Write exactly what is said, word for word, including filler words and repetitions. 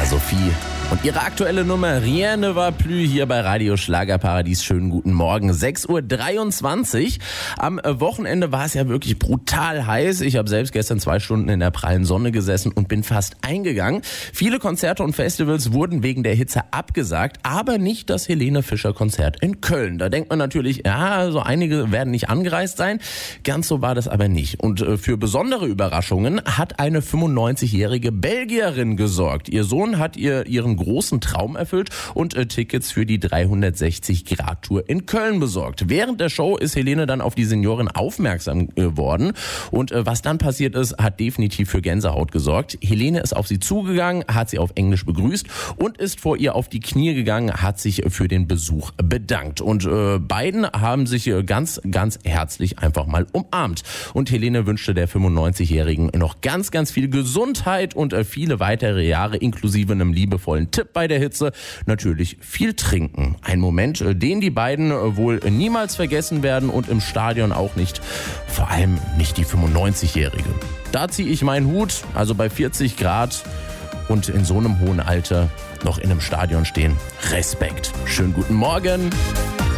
Anna Sophie. Und ihre aktuelle Nummer Rien ne va plus hier bei Radio Schlagerparadies. Schönen guten Morgen, sechs Uhr dreiundzwanzig. Am Wochenende war es ja wirklich brutal heiß. Ich habe selbst gestern zwei Stunden in der prallen Sonne gesessen und bin fast eingegangen. Viele Konzerte und Festivals wurden wegen der Hitze abgesagt, aber nicht das Helene Fischer Konzert in Köln. Da denkt man natürlich, ja, so einige werden nicht angereist sein. Ganz so war das aber nicht. Und für besondere Überraschungen hat eine fünfundneunzigjährige Belgierin gesorgt. Ihr Sohn hat ihr ihren großen Traum erfüllt und äh, Tickets für die dreihundertsechzig Grad Tour in Köln besorgt. Während der Show ist Helene dann auf die Seniorin aufmerksam geworden und äh, was dann passiert ist, hat definitiv für Gänsehaut gesorgt. Helene ist auf sie zugegangen, hat sie auf Englisch begrüßt und ist vor ihr auf die Knie gegangen, hat sich für den Besuch bedankt. Und äh, beiden haben sich äh, ganz, ganz herzlich einfach mal umarmt. Und Helene wünschte der fünfundneunzigjährigen noch ganz, ganz viel Gesundheit und äh, viele weitere Jahre inklusive einem liebevollen Tipp bei der Hitze, natürlich viel trinken. Ein Moment, den die beiden wohl niemals vergessen werden und im Stadion auch nicht, vor allem nicht die fünfundneunzigjährige. Da ziehe ich meinen Hut, also bei vierzig Grad und in so einem hohen Alter noch in einem Stadion stehen. Respekt. Schönen guten Morgen.